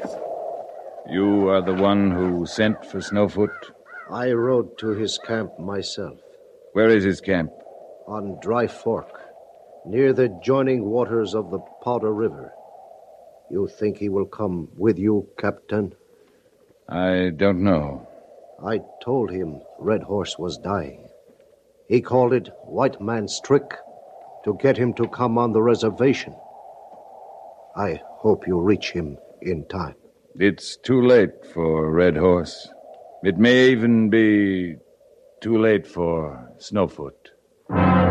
You are the one who sent for Snowfoot? I rode to his camp myself. Where is his camp? On Dry Fork, near the joining waters of the Powder River. You think he will come with you, Captain? I don't know. I told him Red Horse was dying. He called it white man's trick to get him to come on the reservation. I hope you reach him in time. It's too late for Red Horse. It may even be too late for Snowfoot.